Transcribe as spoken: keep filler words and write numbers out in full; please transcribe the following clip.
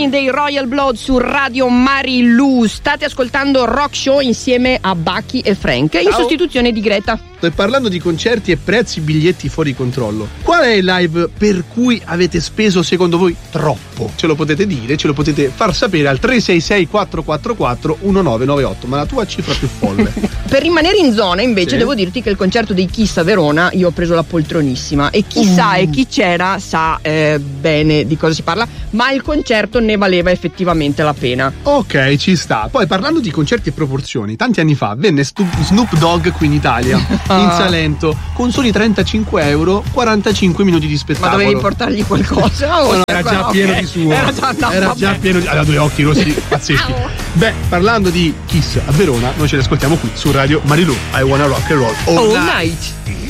dei Royal Blood su Radio Marilu. State ascoltando Rock Show insieme a Bucky e Frank in Ciao. sostituzione di Greta. E parlando di concerti e prezzi biglietti fuori controllo, qual è il live per cui avete speso secondo voi troppo? Ce lo potete dire, ce lo potete far sapere al tre sei sei quattro quattro quattro uno nove nove otto, ma la tua cifra più folle. Per rimanere in zona invece Sì. devo dirti che il concerto dei Kiss a Verona io ho preso la poltronissima e chi Uh. sa e chi c'era sa eh, bene di cosa si parla, ma il concerto ne valeva effettivamente la pena. Ok, ci sta. Poi parlando di concerti e proporzioni, tanti anni fa venne Stu- Snoop Dogg qui in Italia, in Salento, con soli trentacinque euro, quarantacinque minuti di Ma spettacolo. dovevi portargli qualcosa? O No, no, era già ok. pieno di suo. Era già, no, Era vabbè. già pieno di. Aveva due occhi rossi pazzeschi. Beh, parlando di Kiss a Verona, noi ce li ascoltiamo qui su Radio Marilu. I wanna rock and roll all, All night. night.